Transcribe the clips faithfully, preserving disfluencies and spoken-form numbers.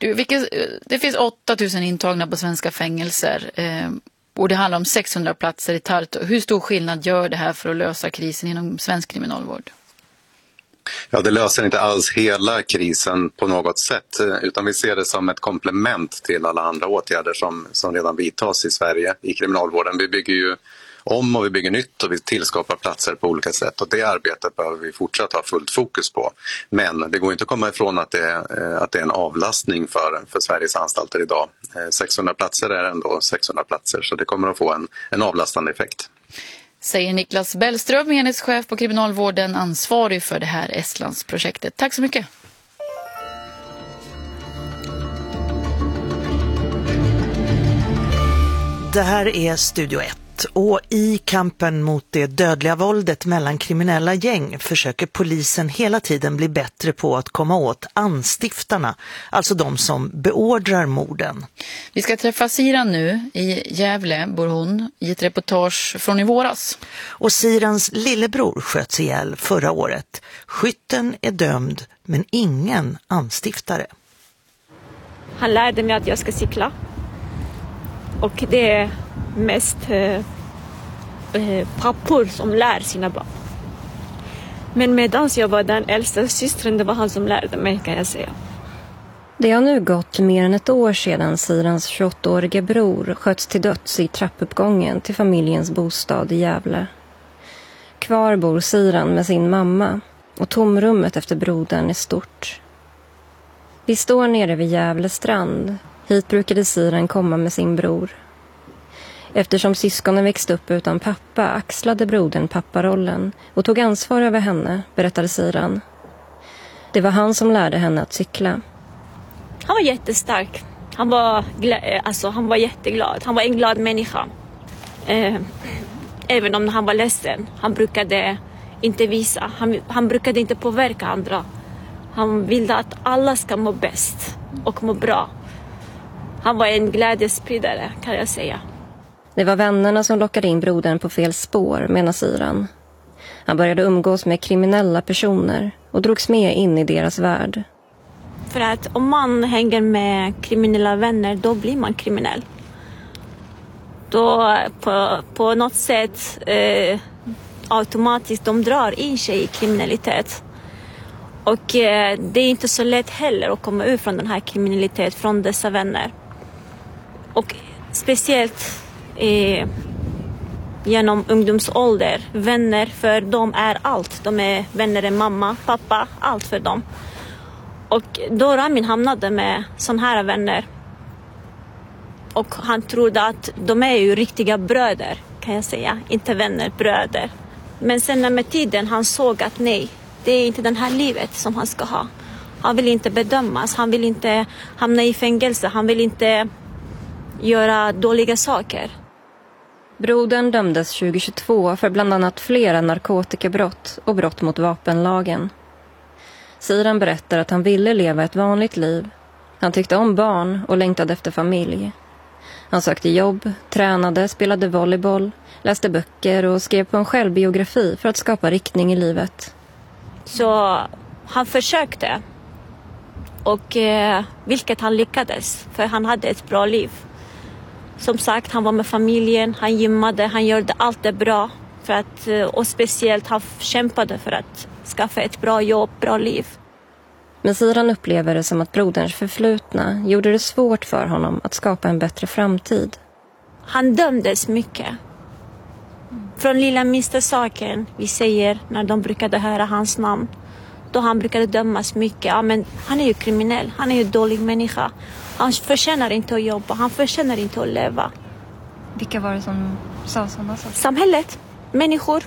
Du, vilket, det finns åtta tusen intagna på svenska fängelser eh, och det handlar om sexhundra platser i Tartu. Hur stor skillnad gör det här för att lösa krisen inom svensk kriminalvård? Ja, det löser inte alls hela krisen på något sätt, utan vi ser det som ett komplement till alla andra åtgärder som, som redan vidtas i Sverige i kriminalvården. Vi bygger ju om och vi bygger nytt och vi tillskapar platser på olika sätt, och det arbetet behöver vi fortsatt ha fullt fokus på. Men det går inte att komma ifrån att det, att det är en avlastning för, för Sveriges anstalter idag. sexhundra platser är ändå sexhundra platser, så det kommer att få en, en avlastande effekt. Säger Niklas Bellström, enhetschef på kriminalvården, ansvarig för det här Estlandsprojektet. Tack så mycket. Det här är Studio ett. Och i kampen mot det dödliga våldet mellan kriminella gäng försöker polisen hela tiden bli bättre på att komma åt anstiftarna, alltså de som beordrar morden. Vi ska träffa Siran nu. I Gävle bor hon i ett reportage från i våras. Och Sirans lillebror sköts ihjäl förra året. Skytten är dömd, men ingen anstiftare. Han lärde mig att jag ska cykla. Och det är mest eh, eh, pappor som lär sina barn. Men medan jag var den äldsta systern, det var han som lärde mig, kan jag säga. Det har nu gått mer än ett år sedan Sirans tjugoåttårige bror sköts till döds i trappuppgången till familjens bostad i Gävle. Kvar bor Siran med sin mamma och tomrummet efter brodern är stort. Vi står nere vid Gävle strand. Hit brukade Siran komma med sin bror. Eftersom syskonen växte upp utan pappa axlade brodern papparollen och tog ansvar över henne, berättade Siran. Det var han som lärde henne att cykla. Han var jättestark. Han var, gla- alltså, han var jätteglad. Han var en glad människa. Eh, även om han var ledsen. Han brukade inte visa. Han, han brukade inte påverka andra. Han ville att alla ska må bäst och må bra. Han var en glädjespridare, kan jag säga. Det var vännerna som lockade in brodern på fel spår, menar Siran. Han började umgås med kriminella personer och drogs med in i deras värld. För att om man hänger med kriminella vänner, då blir man kriminell. Då på, på något sätt eh, automatiskt de drar in sig i kriminalitet. Och eh, det är inte så lätt heller att komma ut från den här kriminaliteten från dessa vänner. Och speciellt eh, genom ungdomsålder. Vänner för dem är allt. De är vänner är mamma, pappa, allt för dem. Och då Ramin hamnade med sån här vänner. Och han trodde att de är ju riktiga bröder, kan jag säga. Inte vänner, bröder. Men sen med tiden han såg att nej, det är inte det här livet som han ska ha. Han vill inte bedömas, han vill inte hamna i fängelse, han vill inte göra dåliga saker. Brodern dömdes tjugohundratjugotvå för bland annat flera narkotikabrott och brott mot vapenlagen. Siran berättar att han ville leva ett vanligt liv. Han tyckte om barn och längtade efter familj. Han sökte jobb, tränade, spelade volleyboll, läste böcker och skrev på en självbiografi för att skapa riktning i livet. Så han försökte. Och eh, vilket han lyckades. För han hade ett bra liv. Som sagt, han var med familjen, han gymmade, han gjorde allt det bra. För att, och speciellt han kämpade för att skaffa ett bra jobb, bra liv. Men Siran upplever det som att broderns förflutna gjorde det svårt för honom att skapa en bättre framtid. Han dömdes mycket. Från lilla minsta saken vi säger när de brukade höra hans namn. Då han brukade dömas mycket. Ja, men han är ju kriminell, han är ju dålig människa. Han förtjänar inte att jobba, han förtjänar inte att leva. Vilka var det som sa sådana saker? Samhället, människor.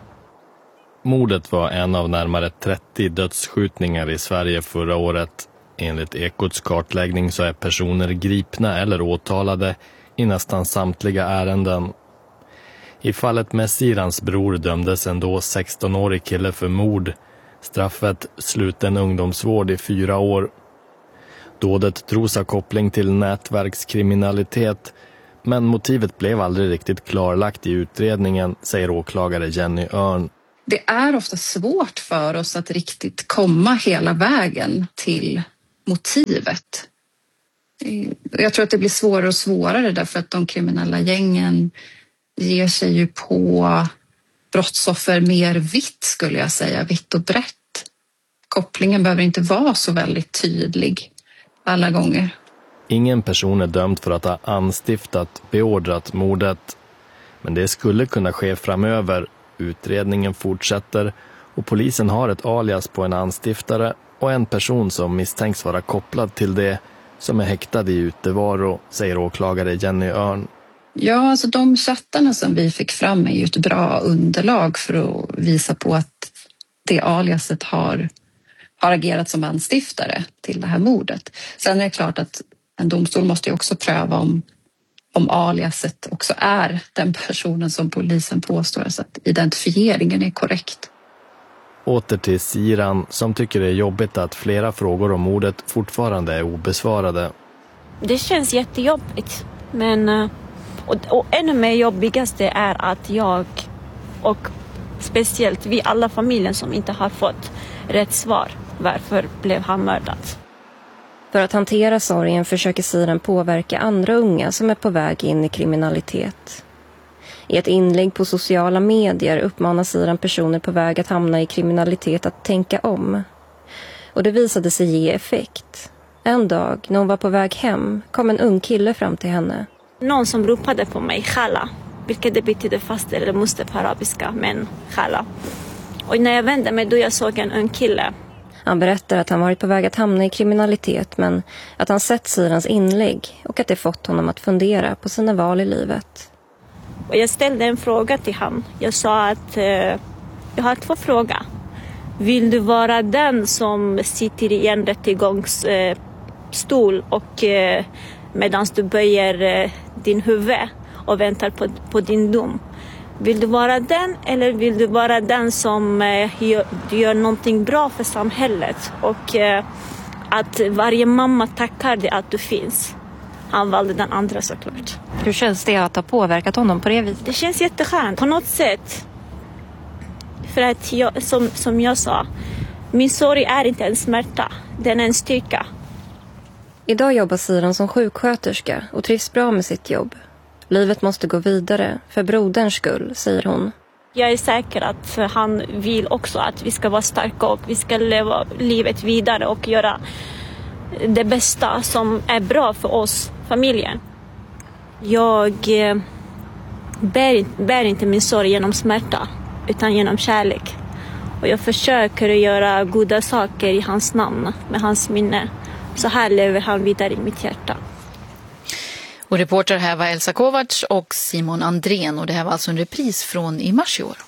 Mordet var en av närmare trettio dödsskjutningar i Sverige förra året. Enligt Ekots kartläggning så är personer gripna eller åtalade i nästan samtliga ärenden. I fallet med Sirans bror dömdes en då sexton-årig kille för mord. Straffet sluten ungdomsvård i fyra år. Dådet tros ha koppling till nätverkskriminalitet, men motivet blev aldrig riktigt klarlagt i utredningen, säger åklagare Jenny Örn. Det är ofta svårt för oss att riktigt komma hela vägen till motivet. Jag tror att det blir svårare och svårare därför att de kriminella gängen ger sig ju på brottsoffer mer vitt, skulle jag säga, vitt och brett. Kopplingen behöver inte vara så väldigt tydlig alla gånger. Ingen person är dömd för att ha anstiftat, beordrat mordet. Men det skulle kunna ske framöver. Utredningen fortsätter och polisen har ett alias på en anstiftare och en person som misstänks vara kopplad till det som är häktad i utevaro, säger åklagare Jenny Örn. Ja, alltså de chattarna som vi fick fram är ju ett bra underlag för att visa på att det aliaset har, har agerat som anstiftare till det här mordet. Sen är det klart att en domstol måste ju också pröva om, om aliaset också är den personen som polisen påstår, så att identifieringen är korrekt. Åter till Siran som tycker det är jobbigt att flera frågor om mordet fortfarande är obesvarade. Det känns jättejobbigt, men och, och ännu mer jobbigaste är att jag och speciellt vi alla familjen som inte har fått rätt svar. Varför blev han mördad? För att hantera sorgen försöker Siran påverka andra unga som är på väg in i kriminalitet. I ett inlägg på sociala medier uppmanar Siran personer på väg att hamna i kriminalitet att tänka om. Och det visade sig ge effekt. En dag när hon var på väg hem kom en ung kille fram till henne. Någon som ropade på mig, Khala, vilket det betyder faster eller muster på arabiska, men Khala. Och när jag vände mig då jag såg en ung kille. Han berättar att han varit på väg att hamna i kriminalitet, men att han sett Sirans inlägg och att det fått honom att fundera på sina val i livet. Och jag ställde en fråga till honom. Jag sa att eh, jag har två frågor. Vill du vara den som sitter i en rättegångsstol eh, och eh, medan du böjer eh, din huvud och väntar på, på din dom? Vill du vara den eller vill du vara den som eh, gör, gör någonting bra för samhället? Och eh, att varje mamma tackar dig att du finns. Han valde den andra såklart. Hur känns det att ha påverkat honom på det viset? Det känns jätteskönt på något sätt. För att jag, som, som jag sa, min sorg är inte en smärta, den är en styrka. Idag jobbar Siran som sjuksköterska och trivs bra med sitt jobb. Livet måste gå vidare för broderns skull, säger hon. Jag är säker att han vill också att vi ska vara starka och vi ska leva livet vidare och göra det bästa som är bra för oss, familjen. Jag bär, bär inte min sorg genom smärta utan genom kärlek. Och jag försöker göra goda saker i hans namn, med hans minne. Så här lever han vidare i mitt hjärta. Och reporter här var Elsa Kovacs och Simon Andrén, och det här var alltså en repris från i mars i år.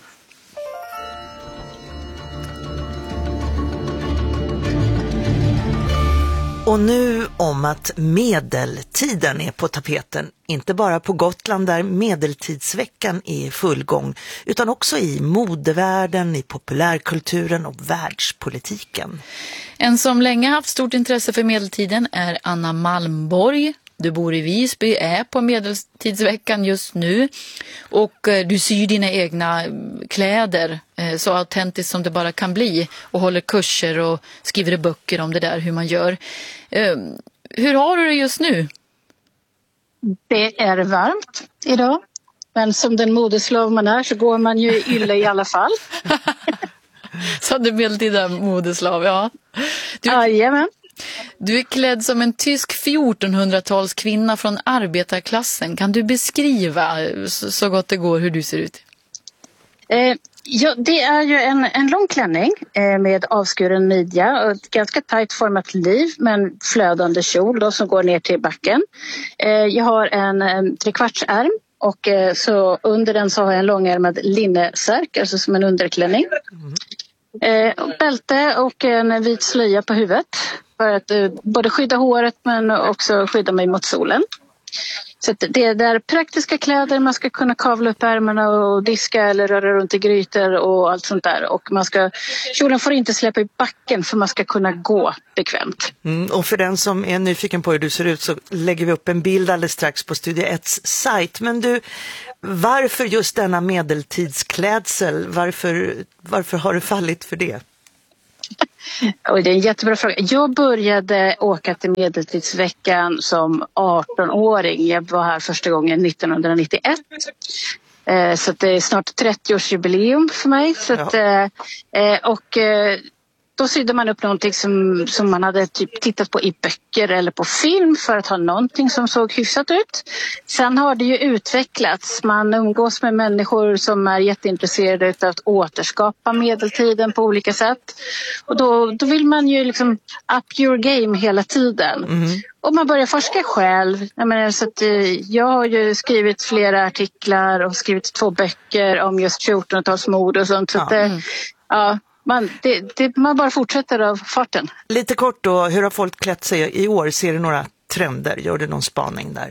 Och nu om att medeltiden är på tapeten, inte bara på Gotland där medeltidsveckan är i full gång, utan också i modevärlden, i populärkulturen och världspolitiken. En som länge haft stort intresse för medeltiden är Anna Malmborg. Du bor i Visby, är på medeltidsveckan just nu och du syr dina egna kläder så autentiskt som det bara kan bli och håller kurser och skriver böcker om det där, hur man gör. Hur har du det just nu? Det är varmt idag, men som den modeslav man är så går man ju i ylle i alla fall. Så det medeltida modeslav, ja. Du... Jajamän. Du är klädd som en tysk fjortonhundratalskvinna från arbetarklassen. Kan du beskriva så, så gott det går hur du ser ut? Eh, ja, det är ju en, en lång klänning eh, med avskuren midja och ett ganska tajt format liv med en flödande kjol då, som går ner till backen. Eh, jag har en, en trekvartsärm och eh, så under den så har jag en långärmad linnesärk, alltså som en underklänning. Eh, och bälte och en vit slöja på huvudet. För att eh, både skydda håret men också skydda mig mot solen. Så att det är där praktiska kläder, man ska kunna kavla upp ärmarna och diska eller röra runt i grytor och allt sånt där. Och man ska, kjolen får inte släppa i backen för man ska kunna gå bekvämt. Mm, och för den som är nyfiken på hur du ser ut så lägger vi upp en bild alldeles strax på Studio etts sajt. Men du, varför just denna medeltidsklädsel? Varför, varför har du fallit för det? Och det är en jättebra fråga. Jag började åka till Medeltidsveckan som arton-åring. Jag var här första gången nittonhundranittioett. Eh, så det är snart trettio-årsjubileum för mig. Så att, eh, och eh, då sydde man upp någonting som, som man hade typ tittat på i böcker eller på film för att ha någonting som såg hyfsat ut. Sen har det ju utvecklats. Man umgås med människor som är jätteintresserade av att återskapa medeltiden på olika sätt. Och då, då vill man ju liksom up your game hela tiden. Mm. Och man börjar forska själv. Jag menar, så att, jag har ju skrivit flera artiklar och skrivit två böcker om just fjortonhundratalsmode och sånt. Så ja. Att, mm. ja, Man, det, det, man bara fortsätter av farten. Lite kort då, hur har folk klätt sig i år? Ser du några trender? Gör du någon spaning där?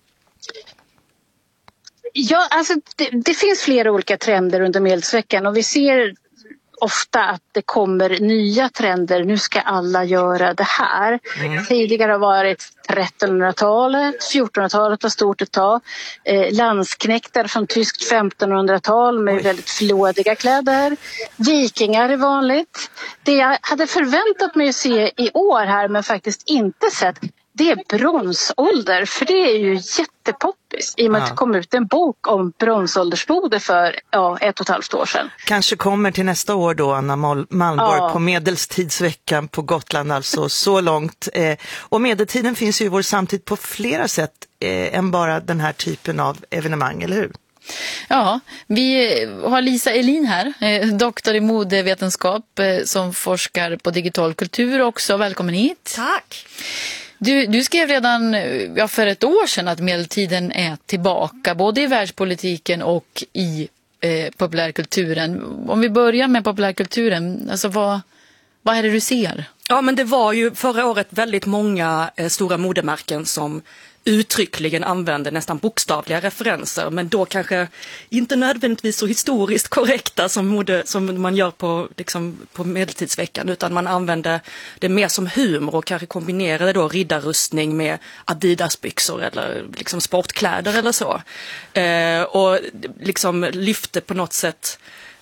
Ja, alltså det, det finns flera olika trender under Medeltidsveckan och vi ser ofta att det kommer nya trender. Nu ska alla göra det här. Mm. Tidigare har varit trettonhundratalet, fjortonhundratalet var stort ett tag. Eh, landsknektar från tyskt femtonhundratal med Oj. väldigt flådiga kläder. Vikingar är vanligt. Det jag hade förväntat mig att se i år här men faktiskt inte sett, det är bronsålder, för det är ju jättepoppis i och med ja. att det kom ut en bok om bronsåldersmode för ja, ett och ett halvt år sedan. Kanske kommer till nästa år då, Anna Malmborg, ja. på Medeltidsveckan på Gotland, alltså så långt. Eh, och medeltiden finns ju i vår samtid på flera sätt eh, än bara den här typen av evenemang, eller hur? Ja, vi har Lisa Elin här, doktor i modevetenskap som forskar på digital kultur också. Välkommen hit. Tack. Du, du skrev redan ja, för ett år sedan att medeltiden är tillbaka både i världspolitiken och i eh, populärkulturen. Om vi börjar med populärkulturen, alltså vad, vad är det du ser? Ja, men det var ju förra året väldigt många eh, stora modemärken som uttryckligen använde nästan bokstavliga referenser, men då kanske inte nödvändigtvis så historiskt korrekta som, mode, som man gör på, liksom, på Medeltidsveckan, utan man använde det mer som humor och kanske kombinerade då riddarrustning med Adidas-byxor eller liksom sportkläder eller så. Eh, och liksom lyfte på något sätt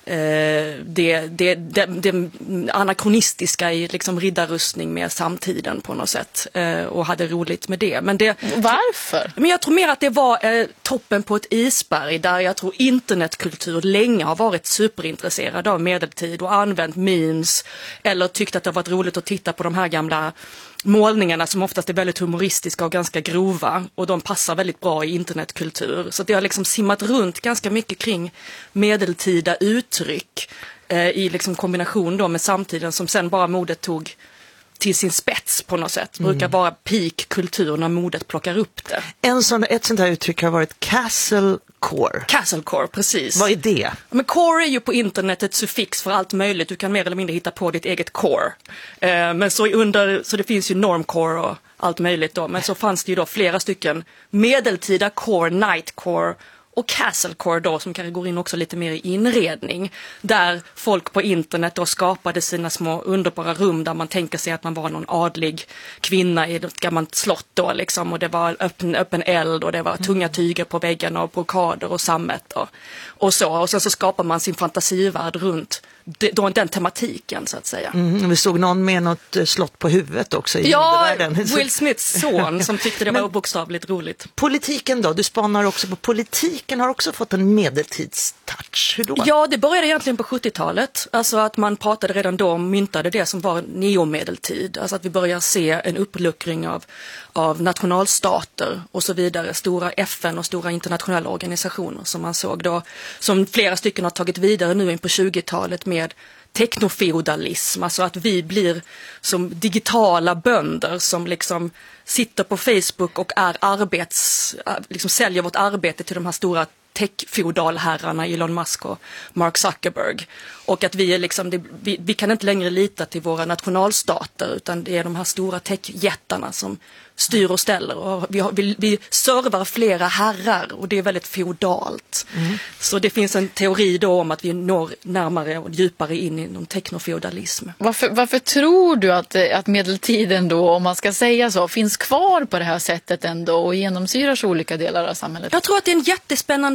Eh, det, det, det, det anakronistiska i liksom riddarrustning med samtiden på något sätt eh, och hade roligt med det. Men det Varför? Men jag tror mer att det var eh, toppen på ett isberg där jag tror internetkultur länge har varit superintresserad av medeltid och använt memes eller tyckt att det har varit roligt att titta på de här gamla målningarna som oftast är väldigt humoristiska och ganska grova, och de passar väldigt bra i internetkultur. Så det har liksom simmat runt ganska mycket kring medeltida uttryck eh, i liksom kombination då med samtiden, som sen bara modet tog till sin spets på något sätt. Det brukar vara peak kultur när modet plockar upp det. En sån, ett sånt här uttryck har varit castlecore. Castlecore, precis. Vad är det? Men core är ju på internet ett suffix för allt möjligt. Du kan mer eller mindre hitta på ditt eget core. Eh, men så, under, så det finns ju normcore och allt möjligt då. Men så fanns det ju då flera stycken medeltida core, nightcore och castlecore då, som kanske går in också lite mer i inredning, där folk på internet då skapade sina små underbara rum där man tänker sig att man var någon adlig kvinna i ett gammalt slott då liksom, och det var öppen, öppen eld och det var tunga tyger på väggarna och brokader och sammet och, och så, och sen så skapar man sin fantasivärld runt då, den tematiken så att säga. Mm, vi såg någon med något slott på huvudet också i ja, Will Smiths son som tyckte det var bokstavligt roligt. Politiken då, du spanar också på politiken har också fått en medeltidstouch. Hur då? Ja, det började egentligen på sjuttiotalet. Alltså att man pratade redan då, myntade det som var neomedeltid. Alltså att vi börjar se en uppluckring av, av nationalstater och så vidare. Stora F N och stora internationella organisationer som man såg då. Som flera stycken har tagit vidare nu in på tjugotalet med teknofeudalism. Alltså att vi blir som digitala bönder som liksom sitter på Facebook och är arbets, liksom säljer vårt arbete till de här stora tech-feudalherrarna Elon Musk och Mark Zuckerberg. Och att vi är liksom, det, vi, vi kan inte längre lita till våra nationalstater, utan det är de här stora tech-jättarna som styr och ställer. Och vi, har, vi, vi servar flera herrar och det är väldigt feudalt. Mm. Så det finns en teori då om att vi når närmare och djupare in i någon teknofeudalism. Varför, varför tror du att, att medeltiden då, om man ska säga så, finns kvar på det här sättet ändå och genomsyrar så olika delar av samhället? Jag tror att det är en jättespännande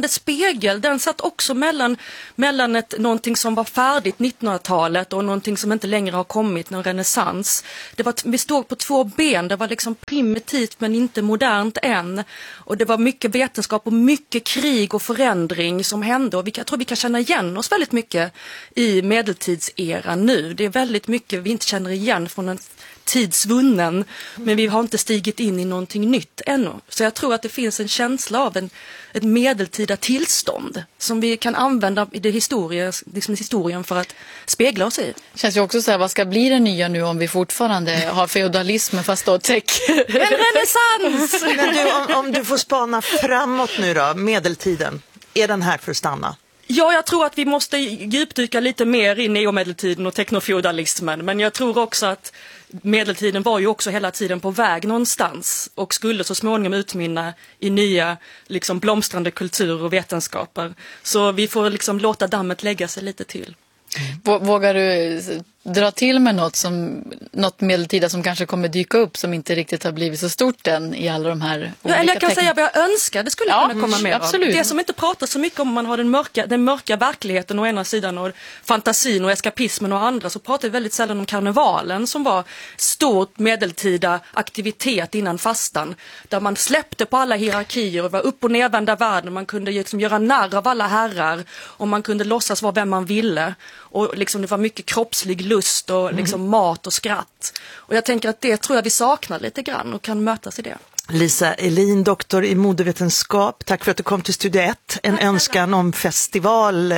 hade spegel, den satt också mellan, mellan ett, någonting som var färdigt nittonhundratalet och någonting som inte längre har kommit, någon renässans. Det var, vi stod på två ben, det var liksom primitivt men inte modernt än. Och det var mycket vetenskap och mycket krig och förändring som hände. Och vi, jag tror vi kan känna igen oss väldigt mycket i medeltidseran nu. Det är väldigt mycket vi inte känner igen från en tidsvunnen, men vi har inte stigit in i någonting nytt ännu. Så jag tror att det finns en känsla av en, ett medeltida tillstånd som vi kan använda i det historien, liksom historien för att spegla oss i. Det känns ju också så här, vad ska bli det nya nu om vi fortfarande har feudalismen fast då tech? En renässans! Men du, om, om du får spana framåt nu då, medeltiden, är den här för att stanna? Ja, jag tror att vi måste djupdyka lite mer i neomedeltiden och teknofeudalismen, men jag tror också att medeltiden var ju också hela tiden på väg någonstans och skulle så småningom utmynna i nya liksom blomstrande kultur och vetenskaper. Så vi får liksom låta dammet lägga sig lite till. Vågar du dra till med något, som, något medeltida som kanske kommer dyka upp som inte riktigt har blivit så stort än i alla de här olika ja, eller jag kan tecken. säga vad jag önskar det skulle ja, kunna komma mer absolut. av. Det som inte pratar så mycket om man har den mörka, den mörka verkligheten å ena sidan och fantasin och eskapismen och andra, så pratar vi väldigt sällan om karnevalen som var stort medeltida aktivitet innan fastan. Där man släppte på alla hierarkier och var upp- och nedvända världen. Man kunde liksom göra narr av alla herrar och man kunde låtsas vara vem man ville. Och liksom det var mycket kroppslig lust och liksom mm. mat och skratt. Och jag tänker att det tror jag vi saknar lite grann och kan mötas i det. Lisa Elin, doktor i modevetenskap. Tack för att du kom till Studio ett. En önskan om festival,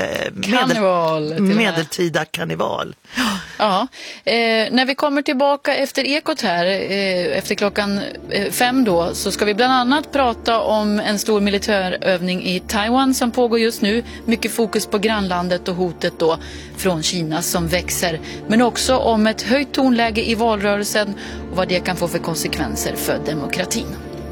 medel, medeltida karneval. Ja, eh, när vi kommer tillbaka efter Ekot här, eh, efter klockan eh, fem då, så ska vi bland annat prata om en stor militärövning i Taiwan som pågår just nu. Mycket fokus på grannlandet och hotet då från Kina som växer. Men också om ett höjt tonläge i valrörelsen och vad det kan få för konsekvenser för demokratin.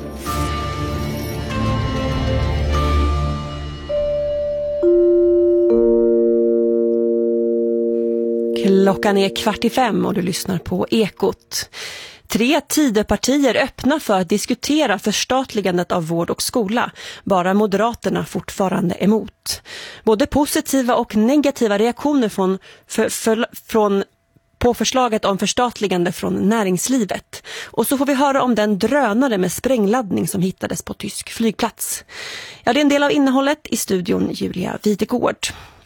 Klockan är kvart i fem och du lyssnar på Ekot. Tre Tidöpartier öppna för att diskutera förstatligandet av vård och skola. Bara Moderaterna fortfarande emot. Både positiva och negativa reaktioner från, för, för, från på förslaget om förstatligande från näringslivet. Och så får vi höra om den drönare med sprängladdning som hittades på tysk flygplats. Ja, det är en del av innehållet i studion Julia Videgård.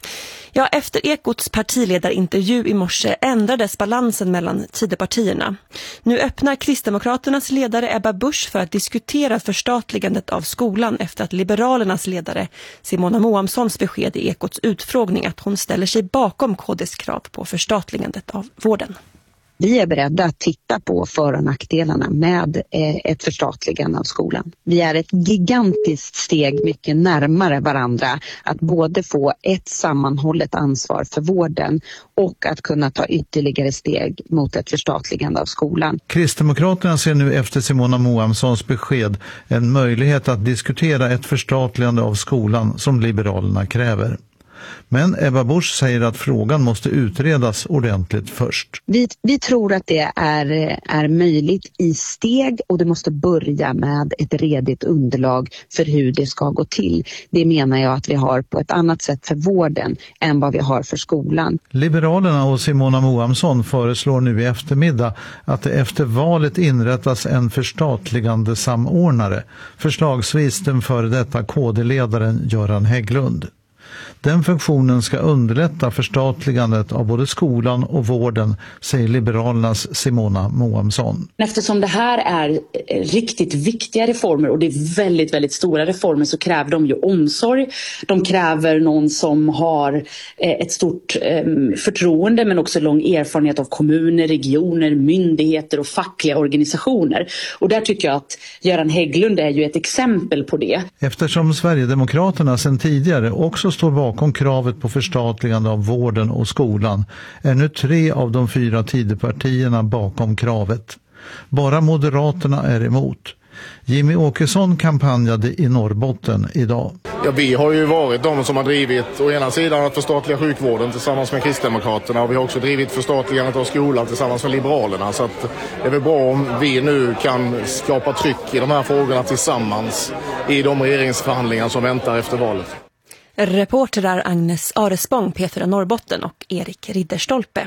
Ja, efter Ekots partiledarintervju i morse ändrades balansen mellan Tidöpartierna. Nu öppnar Kristdemokraternas ledare Ebba Busch för att diskutera förstatligandet av skolan efter att Liberalernas ledare Simona Moamssons besked i Ekots utfrågning att hon ställer sig bakom K D:s krav på förstatligandet av vården. Vi är beredda att titta på för- och nackdelarna med ett förstatligande av skolan. Vi är ett gigantiskt steg mycket närmare varandra att både få ett sammanhållet ansvar för vården och att kunna ta ytterligare steg mot ett förstatligande av skolan. Kristdemokraterna ser nu efter Simona Moamssons besked en möjlighet att diskutera ett förstatligande av skolan som Liberalerna kräver. Men Ebba Busch säger att frågan måste utredas ordentligt först. Vi, vi tror att det är, är möjligt i steg och det måste börja med ett redigt underlag för hur det ska gå till. Det menar jag att vi har på ett annat sätt för vården än vad vi har för skolan. Liberalerna och Simona Moamsson föreslår nu i eftermiddag att det efter valet inrättas en förstatligande samordnare, förslagsvis den före detta K D-ledaren Göran Hägglund. Den funktionen ska underlätta förstatligandet av både skolan och vården, säger Liberalernas Simona Moamsson. Eftersom det här är riktigt viktiga reformer och det är väldigt, väldigt stora reformer så kräver de ju omsorg. De kräver någon som har ett stort förtroende men också lång erfarenhet av kommuner, regioner, myndigheter och fackliga organisationer. Och där tycker jag att Göran Hägglund är ju ett exempel på det. Eftersom Sverigedemokraterna sedan tidigare också står bakom kravet på förstatligande av vården och skolan är nu tre av de fyra Tidöpartierna bakom kravet. Bara Moderaterna är emot. Jimmy Åkesson kampanjade i Norrbotten idag. Ja, vi har ju varit de som har drivit å ena sidan att förstatliga sjukvården tillsammans med Kristdemokraterna, och vi har också drivit förstatligandet av skolan tillsammans med Liberalerna. Så att det är väl bra om vi nu kan skapa tryck i de här frågorna tillsammans i de regeringsförhandlingar som väntar efter valet. Reporterar Agnes Arespång, Petra Norrbotten och Erik Ridderstolpe.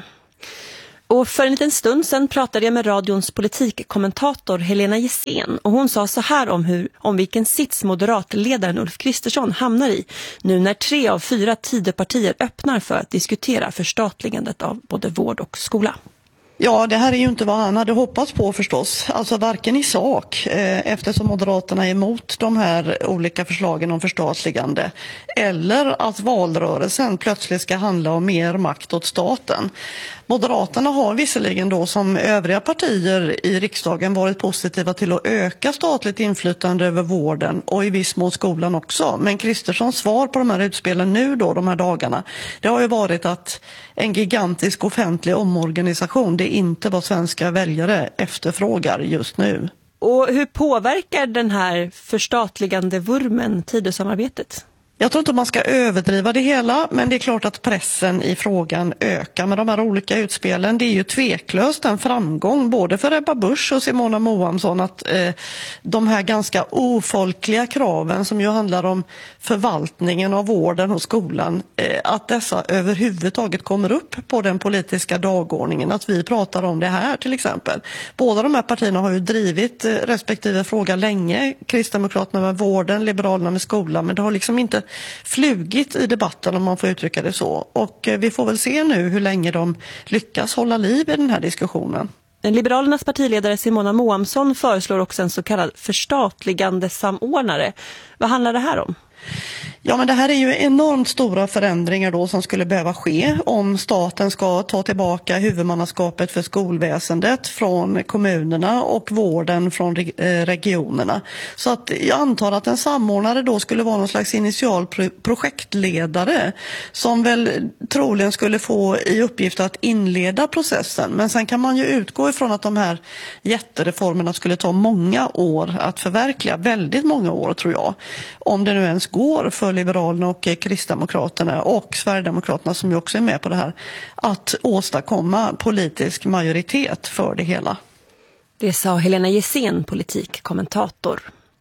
Och för en liten stund sedan pratade jag med radions politikkommentator Helena Gissén, och hon sa så här om, hur, om vilken sits moderatledaren Ulf Kristersson hamnar i nu när tre av fyra Tidöpartier öppnar för att diskutera förstatligandet av både vård och skola. Ja, det här är ju inte vad han hade hoppats på förstås. Alltså varken i sak, eh, eftersom Moderaterna är emot de här olika förslagen om förstatligande, eller att valrörelsen plötsligt ska handla om mer makt åt staten. Moderaterna har visserligen då som övriga partier i riksdagen varit positiva till att öka statligt inflytande över vården och i viss mån skolan också. Men Kristerssons svar på de här utspelen nu då, de här dagarna, det har ju varit att en gigantisk offentlig omorganisation, det är inte vad svenska väljare efterfrågar just nu. Och hur påverkar den här förstatligande vurmen Tidösamarbetet? Jag tror inte man ska överdriva det hela, men det är klart att pressen i frågan ökar med de här olika utspelen. Det är ju tveklöst en framgång både för Ebba Busch och Simona Moamsson att eh, de här ganska ofolkliga kraven som ju handlar om förvaltningen av vården och skolan, eh, att dessa överhuvudtaget kommer upp på den politiska dagordningen, att vi pratar om det här till exempel. Båda de här partierna har ju drivit eh, respektive fråga länge, Kristdemokraterna med vården, Liberalerna med skolan, men det har liksom inte flugit i debatten om man får uttrycka det så. Och vi får väl se nu hur länge de lyckas hålla liv i den här diskussionen. Liberalernas partiledare Simona Moamsson föreslår också en så kallad förstatligande samordnare. Vad handlar det här om? Ja, men det här är ju enormt stora förändringar då som skulle behöva ske om staten ska ta tillbaka huvudmannaskapet för skolväsendet från kommunerna och vården från regionerna. Så att jag antar att en samordnare då skulle vara någon slags initial projektledare som väl troligen skulle få i uppgift att inleda processen. Men sen kan man ju utgå ifrån att de här jättereformerna skulle ta många år att förverkliga, väldigt många år tror jag. Om det nu ens går för Liberalerna och Kristdemokraterna och Sverigedemokraterna som ju också är med på det här, att åstadkomma politisk majoritet för det hela. Det sa Helena Gissén, politikkommentator.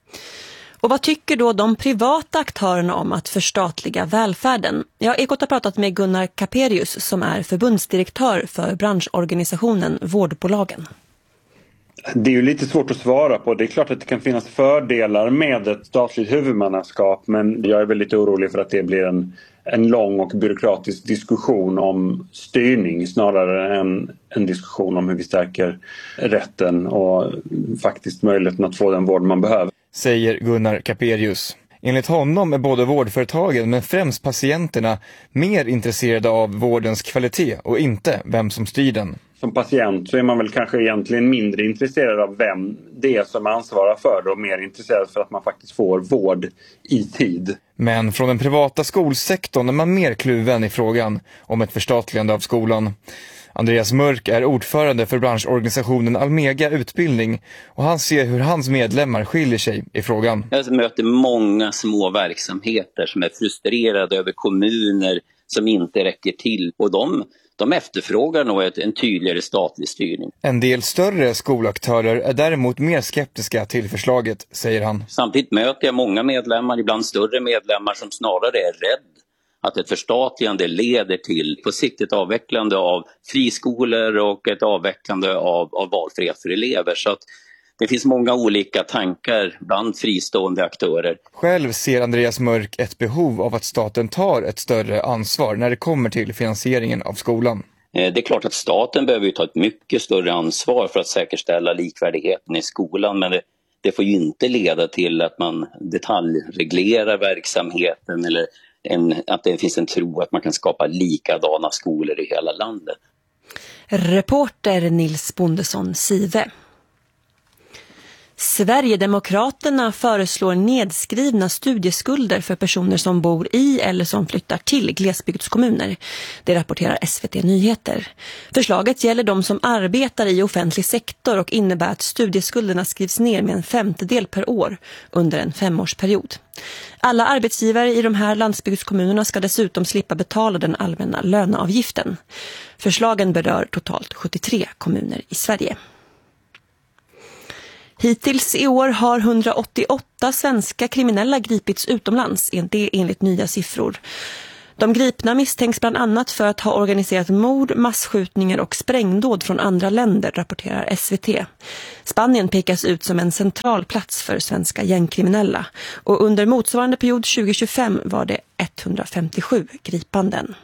Och vad tycker då de privata aktörerna om att förstatliga välfärden? Ja, Ekot har pratat med Gunnar Kaperius som är förbundsdirektör för branschorganisationen Vårdbolagen. Det är ju lite svårt att svara på. Det är klart att det kan finnas fördelar med ett statligt huvudmannaskap, men jag är väldigt orolig för att det blir en, en lång och byråkratisk diskussion om styrning snarare än en diskussion om hur vi stärker rätten och faktiskt möjligheten att få den vård man behöver. Säger Gunnar Kaperius. Enligt honom är både vårdföretagen men främst patienterna mer intresserade av vårdens kvalitet och inte vem som styr den. Som patient så är man väl kanske egentligen mindre intresserad av vem det är som ansvarar för det och mer intresserad för att man faktiskt får vård i tid. Men från den privata skolsektorn är man mer kluven i frågan om ett förstatligande av skolan. Andreas Mörk är ordförande för branschorganisationen Almega Utbildning och han ser hur hans medlemmar skiljer sig i frågan. Jag möter många små verksamheter som är frustrerade över kommuner som inte räcker till och de De efterfrågar nog ett, en tydligare statlig styrning. En del större skolaktörer är däremot mer skeptiska till förslaget, säger han. Samtidigt möter jag många medlemmar, ibland större medlemmar, som snarare är rädd att ett förstatligande leder till på sikt ett avvecklande av friskolor och ett avvecklande av, av valfrihet för elever. Så att det finns många olika tankar bland fristående aktörer. Själv ser Andreas Mörk ett behov av att staten tar ett större ansvar när det kommer till finansieringen av skolan. Det är klart att staten behöver ta ett mycket större ansvar för att säkerställa likvärdigheten i skolan. Men det, det får ju inte leda till att man detaljreglerar verksamheten eller en, att det finns en tro att man kan skapa likadana skolor i hela landet. Reporter Nils Bondesson Sive. Sverigedemokraterna föreslår nedskrivna studieskulder för personer som bor i eller som flyttar till glesbygdskommuner. Det rapporterar S V T Nyheter. Förslaget gäller de som arbetar i offentlig sektor och innebär att studieskulderna skrivs ner med en femtedel per år under en femårsperiod. Alla arbetsgivare i de här landsbygdskommunerna ska dessutom slippa betala den allmänna löneavgiften. Förslagen berör totalt sjuttiotre kommuner i Sverige. Hittills i år har hundraåttioåtta svenska kriminella gripits utomlands, det enligt nya siffror. De gripna misstänks bland annat för att ha organiserat mord, massskjutningar och sprängdåd från andra länder, rapporterar S V T. Spanien pekas ut som en central plats för svenska gängkriminella och under motsvarande period tjugo tjugofem var det etthundrafemtiosju gripanden.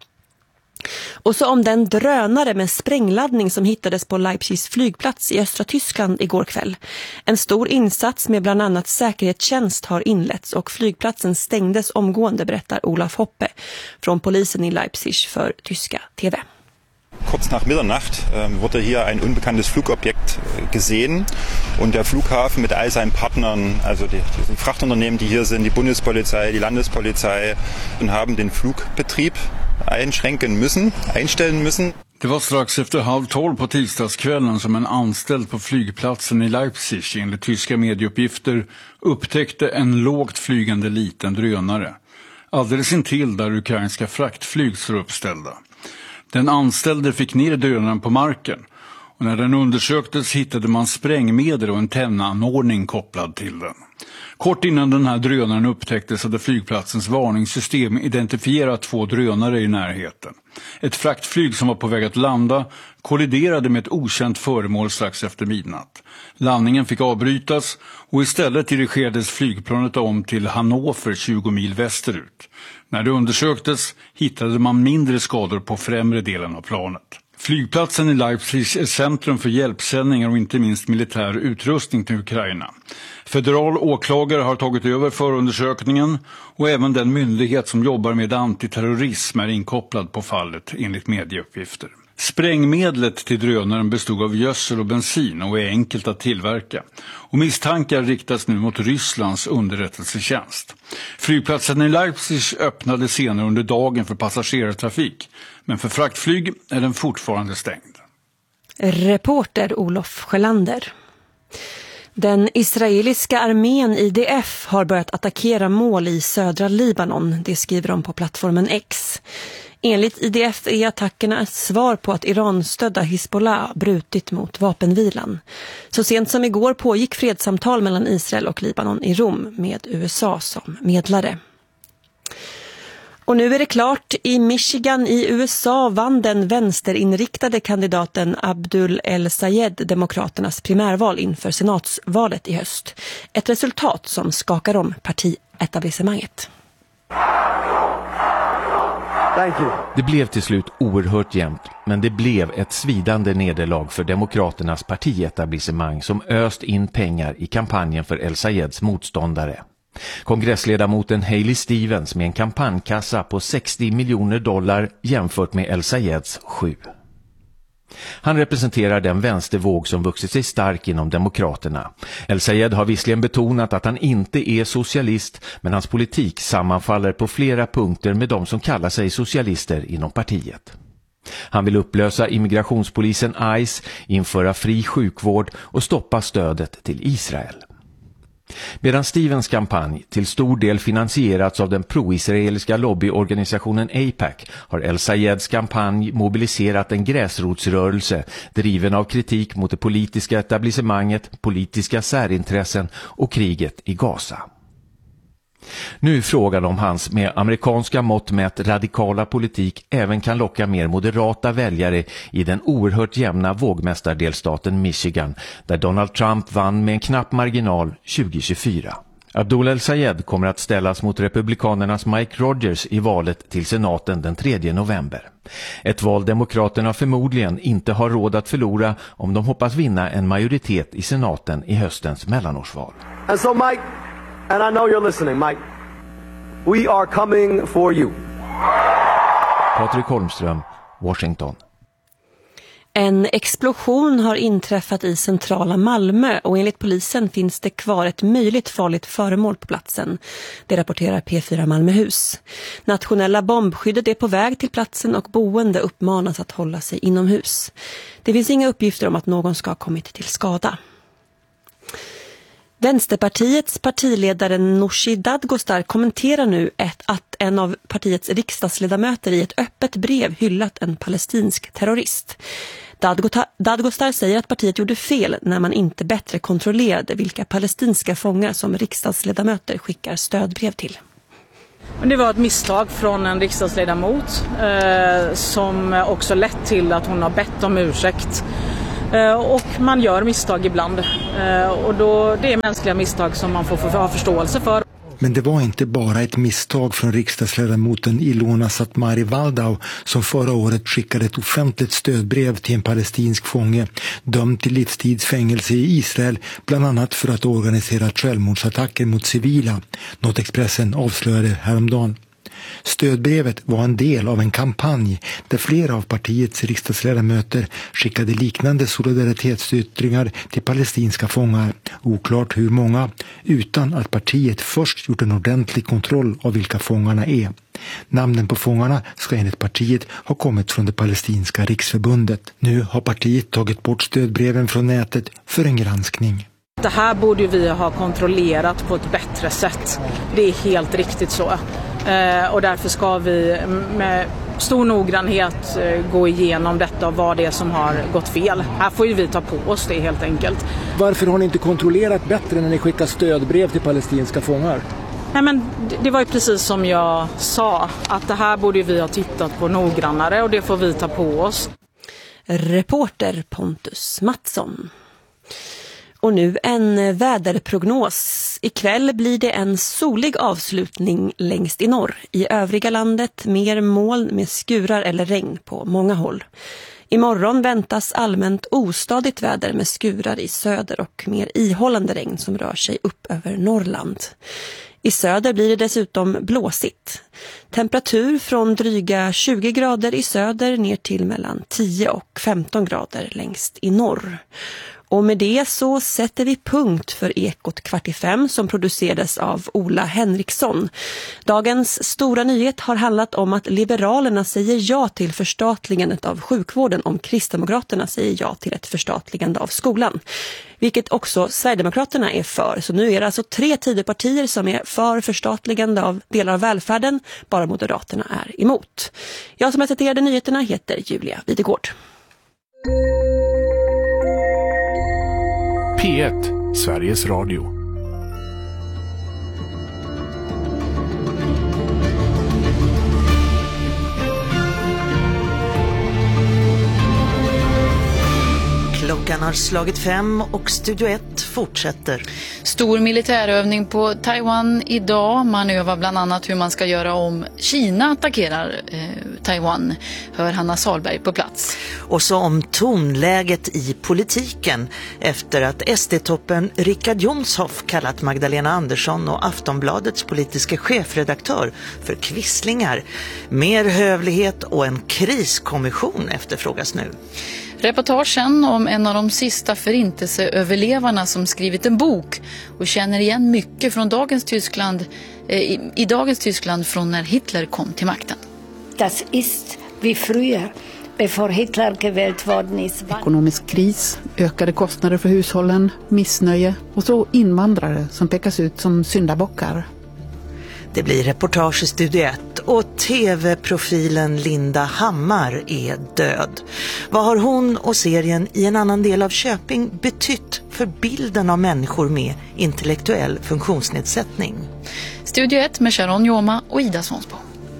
Och så om den drönare med sprängladdning som hittades på Leipzigs flygplats i östra Tyskland igår kväll. En stor insats med bland annat säkerhetstjänst har inletts och flygplatsen stängdes omgående, berättar Olaf Hoppe från polisen i Leipzig för tyska T V. Kurz nach Mitternacht äh, wurde hier ein unbekanntes Flugobjekt äh, gesehen und der Flughafen mit all seinen Partnern, also die, die Frachtunternehmen, die hier sind, die Bundespolizei, die Landespolizei, und haben den Flugbetrieb einschränken müssen, einstellen müssen. Det var strax efter halv tolv på tisdagskvällen som en anställd på flygplatsen i Leipzig enligt tyska medieuppgifter upptäckte en lågt flygande liten drönare. Alldeles intill där ukrainska fraktflyg står uppställda. Den anställde fick ner drönaren på marken och när den undersöktes hittade man sprängmedel och en tändanordning kopplad till den. Kort innan den här drönaren upptäcktes hade flygplatsens varningssystem identifierat två drönare i närheten. Ett fraktflyg som var på väg att landa kolliderade med ett okänt föremål strax efter midnatt. Landningen fick avbrytas och istället dirigerades flygplanet om till Hannover tjugo mil västerut. När det undersöktes hittade man mindre skador på främre delen av planet. Flygplatsen i Leipzig är centrum för hjälpsändningar och inte minst militär utrustning till Ukraina. Federal åklagare har tagit över förundersökningen och även den myndighet som jobbar med antiterrorism är inkopplad på fallet enligt medieuppgifter. Sprängmedlet till drönaren bestod av gödsel och bensin och är enkelt att tillverka. Och misstankar riktas nu mot Rysslands underrättelsetjänst. Flygplatsen i Leipzig öppnade senare under dagen för passagerartrafik. Men för fraktflyg är den fortfarande stängd. Reporter Olof Sjölander. Den israeliska armén I D F har börjat attackera mål i södra Libanon. Det skriver de på plattformen X. Enligt I D F är attackerna ett svar på att Iran-stödda Hezbollah brutit mot vapenvilan. Så sent som igår pågick fredssamtal mellan Israel och Libanon i Rom med U S A som medlare. Och nu är det klart, i Michigan i U S A vann den vänsterinriktade kandidaten Abdul El-Sayed demokraternas primärval inför senatsvalet i höst. Ett resultat som skakar om partietablissemanget. Det blev till slut oerhört jämnt, men det blev ett svidande nederlag för demokraternas partietablissemang som öst in pengar i kampanjen för El-Sayeds motståndare. Kongressledamoten Haley Stevens med en kampanjkassa på sextio miljoner dollar jämfört med El-Sayeds sju. Han representerar den vänstervåg som vuxit sig stark inom demokraterna. El-Sayed har visserligen betonat att han inte är socialist, men hans politik sammanfaller på flera punkter med de som kallar sig socialister inom partiet. Han vill upplösa immigrationspolisen ICE, införa fri sjukvård och stoppa stödet till Israel. Medan Stevens kampanj till stor del finansierats av den pro-israeliska lobbyorganisationen AIPAC har El-Sayeds kampanj mobiliserat en gräsrotsrörelse driven av kritik mot det politiska etablissemanget, politiska särintressen och kriget i Gaza. Nu är frågan om hans med amerikanska mått mätt radikala politik även kan locka mer moderata väljare i den oerhört jämna vågmästardelstaten Michigan, där Donald Trump vann med en knapp marginal tjugo tjugofyra. Abdul El-Sayed kommer att ställas mot republikanernas Mike Rogers i valet till senaten den tredje november. Ett val demokraterna förmodligen inte har råd att förlora om de hoppas vinna en majoritet i senaten i höstens mellanårsval. And so Mike, and I know you're listening, Mike, we are coming for you. Patrik Holmström, Washington. En explosion har inträffat i centrala Malmö och enligt polisen finns det kvar ett möjligt farligt föremål på platsen. Det rapporterar P fyra Malmöhus. Nationella bombskyddet är på väg till platsen och boende uppmanas att hålla sig inomhus. Det finns inga uppgifter om att någon ska ha kommit till skada. Vänsterpartiets partiledare Nooshi Dadgostar kommenterar nu ett, att en av partiets riksdagsledamöter i ett öppet brev hyllat en palestinsk terrorist. Dadgostar säger att partiet gjorde fel när man inte bättre kontrollerade vilka palestinska fångar som riksdagsledamöter skickar stödbrev till. Det var ett misstag från en riksdagsledamot eh, som också lett till att hon har bett om ursäkt. Och man gör misstag ibland. Och då, det är mänskliga misstag som man får ha förståelse för. Men det var inte bara ett misstag från riksdagsledamoten Ilona Satmari Waldau som förra året skickade ett offentligt stödbrev till en palestinsk fånge dömd till livstidsfängelse i Israel, bland annat för att organisera självmordsattacker mot civila, något Expressen avslöjade häromdagen. Stödbrevet var en del av en kampanj där flera av partiets riksdagsledamöter skickade liknande solidaritetsyttringar till palestinska fångar, oklart hur många, utan att partiet först gjort en ordentlig kontroll av vilka fångarna är. Namnen på fångarna ska enligt partiet ha kommit från det palestinska riksförbundet. Nu har partiet tagit bort stödbreven från nätet för en granskning. Det här borde vi ha kontrollerat på ett bättre sätt. Det är helt riktigt så. Och därför ska vi med stor noggrannhet gå igenom detta och vad det är som har gått fel. Här får ju vi ta på oss det helt enkelt. Varför har ni inte kontrollerat bättre när ni skickar stödbrev till palestinska fångar? Nej, men det var ju precis som jag sa, att det här borde vi ha tittat på noggrannare och det får vi ta på oss. Reporter Pontus Mattsson. Och nu en väderprognos. Ikväll blir det en solig avslutning längst i norr. I övriga landet mer moln med skurar eller regn på många håll. Imorgon väntas allmänt ostadigt väder med skurar i söder och mer ihållande regn som rör sig upp över Norrland. I söder blir det dessutom blåsigt. Temperatur från dryga tjugo grader i söder ner till mellan tio och femton grader längst i norr. Och med det så sätter vi punkt för Ekot kvart i fem som producerades av Ola Henriksson. Dagens stora nyhet har handlat om att Liberalerna säger ja till förstatligandet av sjukvården om Kristdemokraterna säger ja till ett förstatligande av skolan. Vilket också Sverigedemokraterna är för. Så nu är det alltså tre Tidöpartier som är för förstatligande av delar av välfärden. Bara Moderaterna är emot. Jag som presenterade nyheterna heter Julia Videgård. P ett, Sveriges Radio. Klockan har slagit fem och Studio ett fortsätter. Stor militärövning på Taiwan idag. Man övar bland annat hur man ska göra om Kina attackerar eh, Taiwan. Hör Hanna Salberg på plats. Och så om tonläget i politiken efter att S D-toppen Richard Jomshof kallat Magdalena Andersson och Aftonbladets politiska chefredaktör för kvisslingar. Mer hövlighet och en kriskommission efterfrågas nu. Reportagen om en av de sista förintelseöverlevarna som skrivit en bok och känner igen mycket från dagens Tyskland, eh, i, i dagens Tyskland från när Hitler kom till makten. Das ist wie früher, bevor Hitler gewählt worden ist. Ekonomisk kris, ökade kostnader för hushållen, missnöje och så invandrare som pekas ut som syndabockar. Det blir reportage i Studio ett och tv-profilen Linda Hammar är död. Vad har hon och serien I en annan del av Köping betytt för bilden av människor med intellektuell funktionsnedsättning? Studio ett med Sharon Joma och Ida Svonsbo.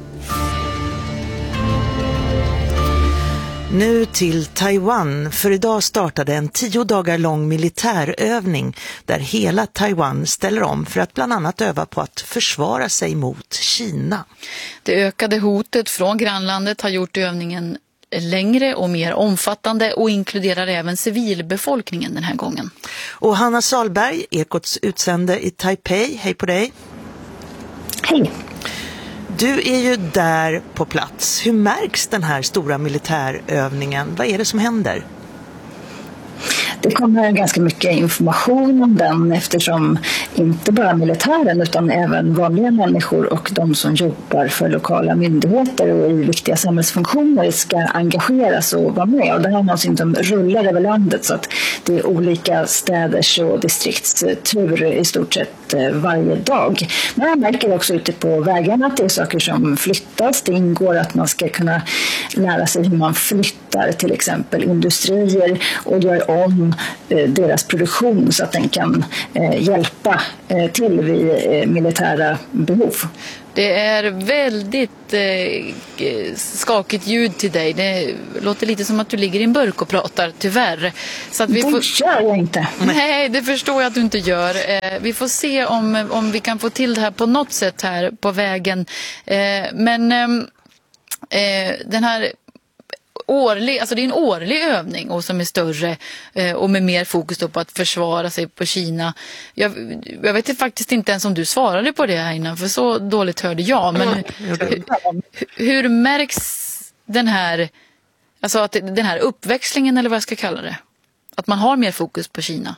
Nu till Taiwan, för idag startade en tio dagar lång militärövning där hela Taiwan ställer om för att bland annat öva på att försvara sig mot Kina. Det ökade hotet från grannlandet har gjort övningen längre och mer omfattande och inkluderar även civilbefolkningen den här gången. Och Hanna Salberg, Ekots utsände i Taipei, hej på dig. Hej. Du är ju där på plats. Hur märks den här stora militärövningen? Vad är det som händer? Det kommer ganska mycket information om den eftersom inte bara militären utan även vanliga människor och de som jobbar för lokala myndigheter och i viktiga samhällsfunktioner ska engageras och vara med. Och det här är något som rullar över landet så att det är olika städers och distrikts tur i stort sett varje dag. Men jag märker också ute på vägarna att det är saker som flyttas. Det ingår att man ska kunna lära sig hur man flyttar till exempel industrier och gör om deras produktion så att den kan eh, hjälpa eh, till vid eh, militära behov. Det är väldigt eh, skakigt ljud till dig. Det låter lite som att du ligger i en burk och pratar, tyvärr. Så att vi det får... gör jag inte. Nej, det förstår jag att du inte gör. Eh, vi får se om, om vi kan få till det här på något sätt här på vägen. Eh, men eh, den här årlig, alltså det är en årlig övning och som är större eh, och med mer fokus på att försvara sig på Kina. Jag, jag vet faktiskt inte ens om du svarade på det här innan, för så dåligt hörde jag. Men mm. hur, hur märks den här, alltså att den här uppväxlingen, eller vad jag ska kalla det, att man har mer fokus på Kina?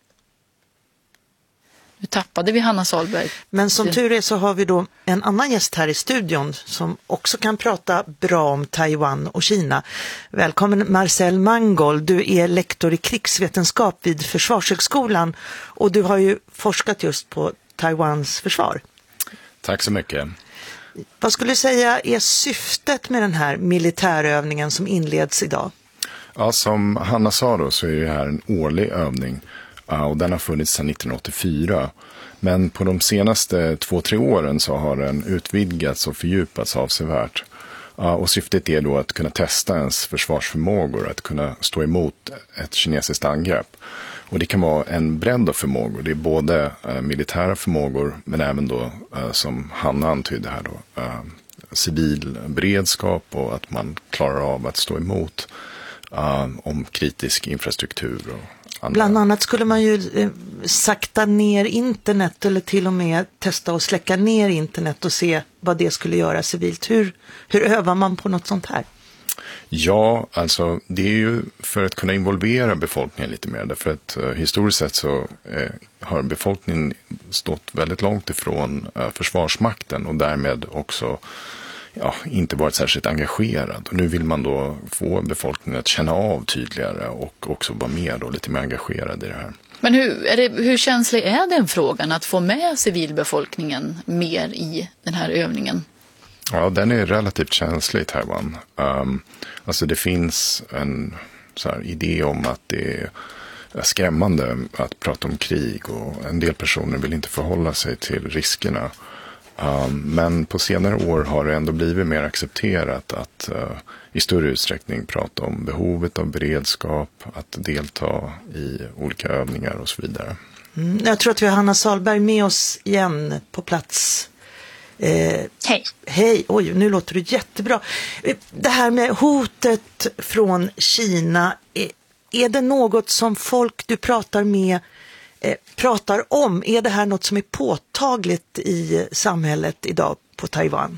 Nu tappade vi Hanna Salberg. Men som tur är så har vi då en annan gäst här i studion som också kan prata bra om Taiwan och Kina. Välkommen Marcel Mangold, du är lektor i krigsvetenskap vid Försvarshögskolan och du har ju forskat just på Taiwans försvar. Tack så mycket. Vad skulle du säga är syftet med den här militärövningen som inleds idag? Ja, som Hanna sa då så är det här en årlig övning. Och den har funnits sedan nittonhundraåttiofyra. Men på de senaste två, tre åren så har den utvidgats och fördjupats avsevärt. Och syftet är då att kunna testa ens försvarsförmågor, att kunna stå emot ett kinesiskt angrepp. Och det kan vara en bredd av förmågor. Det är både äh, militära förmågor men även då, äh, som Hanna antydde här då, äh, civil beredskap och att man klarar av att stå emot äh, om kritisk infrastruktur och andra. Bland annat skulle man ju eh, sakta ner internet eller till och med testa att släcka ner internet och se vad det skulle göra civilt. Hur, hur övar man på något sånt här? Ja, alltså det är ju för att kunna involvera befolkningen lite mer. Därför att eh, historiskt sett så eh, har befolkningen stått väldigt långt ifrån eh, försvarsmakten och därmed också ja, inte varit särskilt engagerad. Och nu vill man då få befolkningen att känna av tydligare och också vara med och lite mer engagerad i det här. Men hur, är det, hur känslig är den frågan att få med civilbefolkningen mer i den här övningen? Ja, den är relativt känslig i Taiwan. Um, alltså det finns en så här, idé om att det är skrämmande att prata om krig och en del personer vill inte förhålla sig till riskerna. Um, men på senare år har det ändå blivit mer accepterat att uh, i större utsträckning prata om behovet av beredskap, att delta i olika övningar och så vidare. Mm, jag tror att vi har Hanna Salberg med oss igen på plats. Eh, hej. Hej, oj, nu låter du jättebra. Det här med hotet från Kina, är, är det något som folk du pratar med eh, pratar om? Är det här något som är påtagligt i samhället idag på Taiwan?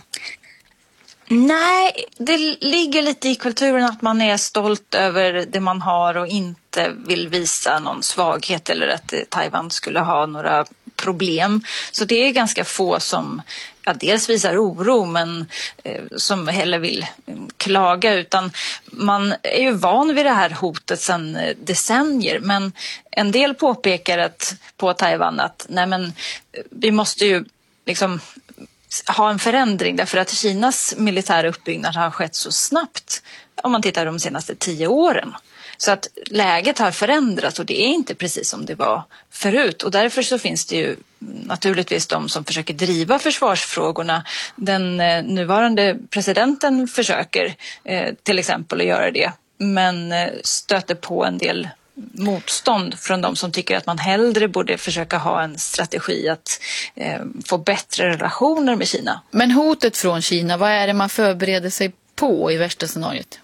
Nej, det ligger lite i kulturen att man är stolt över det man har och inte vill visa någon svaghet eller att Taiwan skulle ha några problem. Så det är ganska få som ja, dels visar oro men eh, som heller vill eh, klaga, utan man är ju van vid det här hotet sedan eh, decennier. Men en del påpekar att, på Taiwan att nej men, vi måste ju liksom ha en förändring därför att Kinas militära uppbyggnad har skett så snabbt om man tittar de senaste tio åren. Så att läget har förändrats och det är inte precis som det var förut. Och därför så finns det ju naturligtvis de som försöker driva försvarsfrågorna. Den eh, nuvarande presidenten försöker eh, till exempel att göra det. Men eh, stöter på en del motstånd från de som tycker att man hellre borde försöka ha en strategi att eh, få bättre relationer med Kina. Men hotet från Kina, vad är det man förbereder sig på i värsta scenariot?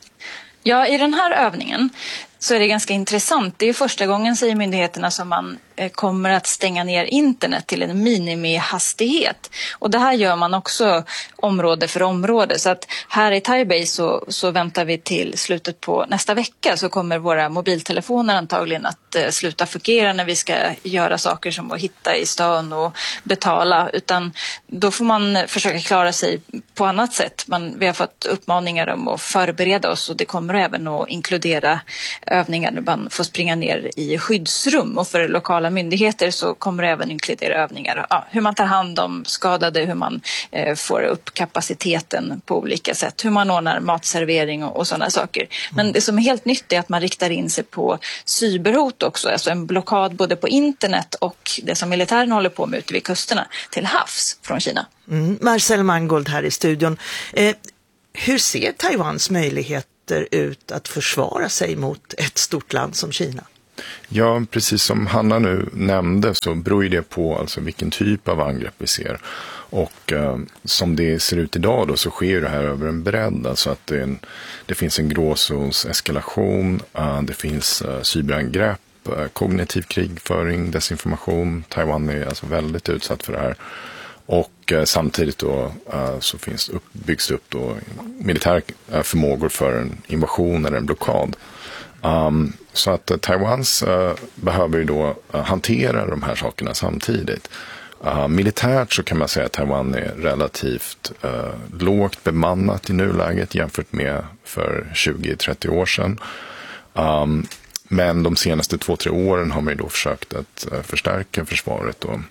Ja, i den här övningen så är det ganska intressant. Det är första gången, säger myndigheterna, som man kommer att stänga ner internet till en minimihastighet. Och det här gör man också område för område. Så att här i Taipei så, så väntar vi till slutet på nästa vecka, så kommer våra mobiltelefoner antagligen att eh, sluta fungera när vi ska göra saker som att hitta i stan och betala. Utan då får man försöka klara sig på annat sätt. Man, vi har fått uppmaningar om att förbereda oss, och det kommer även att inkludera övningar där man får springa ner i skyddsrum. Och för lokala myndigheter så kommer det även inkludera övningar. Ja, hur man tar hand om skadade, hur man eh, får upp kapaciteten på olika sätt. Hur man ordnar matservering och, och sådana saker. Men det som är helt nytt är att man riktar in sig på cyberhot också. Alltså en blockad både på internet och det som militären håller på med ute vid kusterna till havs från Kina. Mm. Marcel Mangold här i studion. Eh, hur ser Taiwans möjligheter ut att försvara sig mot ett stort land som Kina? Ja, precis som Hanna nu nämnde så beror det på alltså vilken typ av angrepp vi ser. Och eh, som det ser ut idag då så sker det här över en bredd. Alltså att det, är en, det finns en gråzons eskalation, eh, det finns eh, cyberangrepp, eh, kognitiv krigföring, desinformation. Taiwan är alltså väldigt utsatt för det här. Och eh, samtidigt då eh, så finns upp, byggs det upp då militär eh, förmågor för en invasion eller en blockad. Um, så att uh, Taiwans uh, behöver ju då uh, hantera de här sakerna samtidigt. Uh, militärt så kan man säga att Taiwan är relativt uh, lågt bemannat i nuläget jämfört med för tjugo till trettio år sedan. Um, men de senaste två, tre åren har man ju då försökt att uh, förstärka försvaret. Då.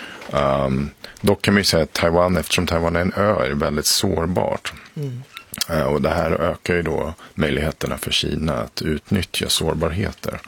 Um, dock kan man ju säga att Taiwan, eftersom Taiwan är en ö, är väldigt sårbart. Mm. Och det här ökar ju då möjligheterna för Kina att utnyttja sårbarheter.